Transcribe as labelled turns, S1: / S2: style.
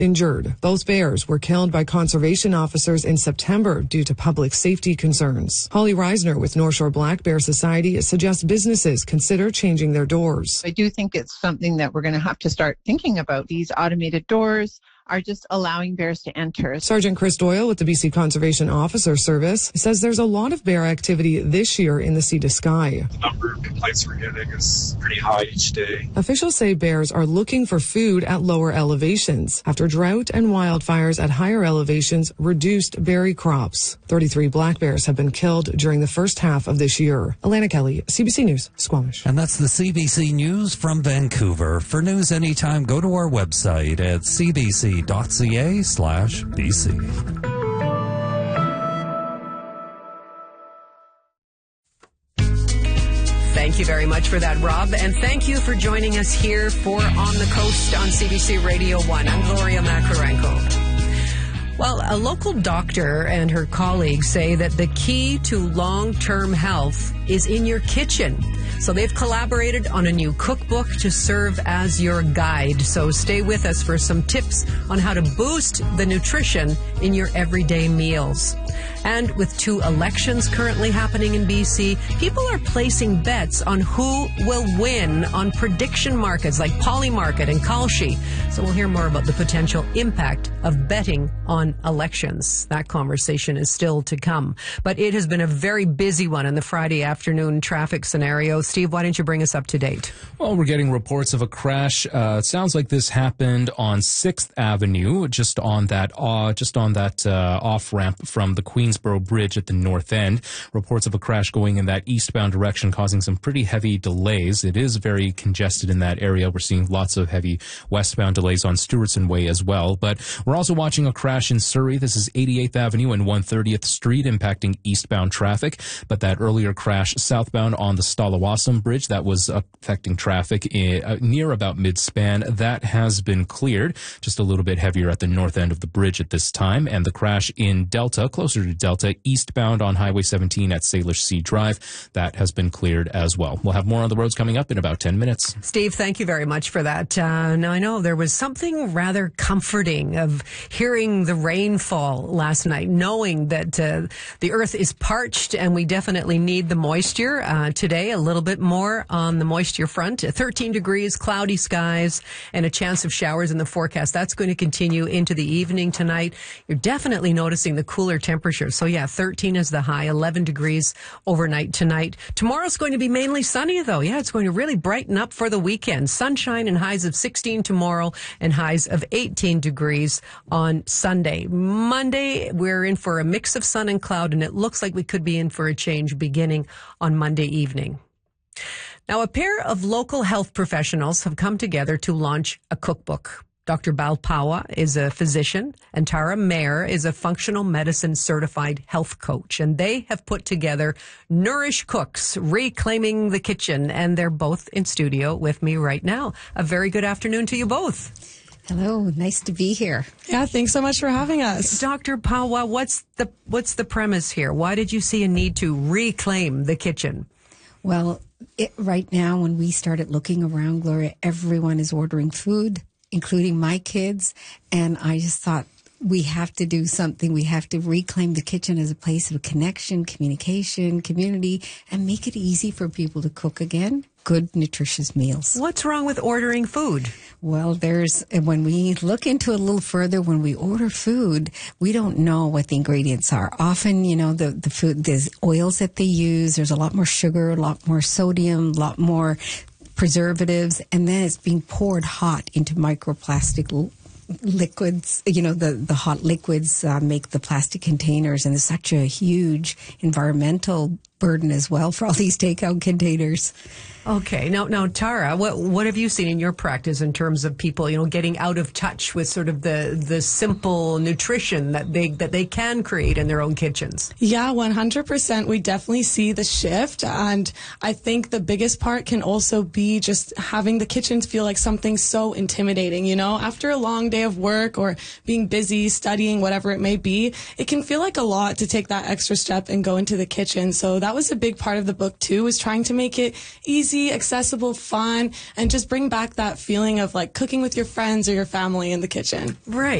S1: injured. Both bears were killed by conservation officers in September due to public safety concerns. Holly Reisner with North Shore Black Bear Society suggests businesses consider changing their doors.
S2: I do think it's something that we're going to have to start thinking about. These automated doors are just allowing bears to enter.
S1: Sergeant Chris Doyle with the BC Conservation Officer Service says there's a lot of bear activity this year in the Sea to Sky.
S3: The number of complaints we're getting is pretty high each day.
S1: Officials say bears are looking for food at lower elevations after drought and wildfires at higher elevations reduced berry crops. 33 black bears have been killed during the first half of this year. Alana Kelly, CBC News, Squamish.
S4: And that's the CBC News from Vancouver. For news anytime, go to our website at cbc.ca/BC.
S5: Thank you very much for that, Rob. And thank you for joining us here for On the Coast on CBC Radio 1. I'm Gloria Makarenko. Well, a local doctor and her colleagues say that the key to long-term health is in your kitchen. So they've collaborated on a new cookbook to serve as your guide. So stay with us for some tips on how to boost the nutrition in your everyday meals. And with 2 elections currently happening in BC, people are placing bets on who will win on prediction markets like Polymarket and Kalshi. So we'll hear more about the potential impact of betting on elections. That conversation is still to come. But it has been a very busy one in the Friday afternoon traffic scenario. Steve, why don't you bring us up to date?
S6: Well, we're getting reports of a crash. It sounds like this happened on 6th Avenue, just on that off-ramp from the Queensboro Bridge at the north end. Reports of a crash going in that eastbound direction, causing some pretty heavy delays. It is very congested in that area. We're seeing lots of heavy westbound delays on Stewartson Way as well. But we're also watching a crash in Surrey. This is 88th Avenue and 130th Street, impacting eastbound traffic. But that earlier crash southbound on the Stalawassam Bridge, that was affecting traffic near about mid-span, that has been cleared. Just a little bit heavier at the north end of the bridge at this time. And the crash in Delta, closer to Delta, eastbound on Highway 17 at Salish Sea Drive, that has been cleared as well. We'll have more on the roads coming up in about 10 minutes.
S5: Steve, thank you very much for that. Now, I know there was something rather comforting of hearing the rainfall last night, knowing that the earth is parched and we definitely need the moisture. Today, a little bit more on the moisture front. 13 degrees, cloudy skies, and a chance of showers in the forecast. That's going to continue into the evening tonight. You're definitely noticing the cooler temperatures. So yeah, 13 is the high, 11 degrees overnight tonight. Tomorrow's going to be mainly sunny though. Yeah, it's going to really brighten up for the weekend. Sunshine and highs of 16 tomorrow and highs of 18 degrees on Sunday. Monday, we're in for a mix of sun and cloud, and it looks like we could be in for a change beginning on Monday evening. Now, a pair of local health professionals have come together to launch a cookbook. Dr. Bal Pawa is a physician, and Tara Mayer is a functional medicine certified health coach. And they have put together Nourish Cooks, Reclaiming the Kitchen. And they're both in studio with me right now. A very good afternoon to you both.
S7: Hello, nice to be here.
S8: Yeah, thanks so much for having us.
S5: Dr. Pawa, what's the premise here? Why did you see a need to reclaim the kitchen?
S7: Well, right now, when we started looking around, Gloria, everyone is ordering food, including my kids. And I just thought we have to do something. We have to reclaim the kitchen as a place of connection, communication, community, and make it easy for people to cook again good, nutritious meals.
S5: What's wrong with ordering food?
S7: Well, when we look into it a little further, when we order food, we don't know what the ingredients are. Often, the food, there's oils that they use, there's a lot more sugar, a lot more sodium, a lot more preservatives, and then it's being poured hot into microplastic liquids. The hot liquids make the plastic containers, and there's such a huge environmental burden as well for all these takeout containers.
S5: Okay. Now, Tara, what have you seen in your practice in terms of people, getting out of touch with sort of the simple nutrition that they can create in their own kitchens?
S8: Yeah, 100%. We definitely see the shift. And I think the biggest part can also be just having the kitchen feel like something so intimidating, after a long day of work or being busy, studying, whatever it may be, it can feel like a lot to take that extra step and go into the kitchen. So that was a big part of the book too, was trying to make it easy easy, accessible, fun, and just bring back that feeling of like cooking with your friends or your family in the kitchen.
S5: Right.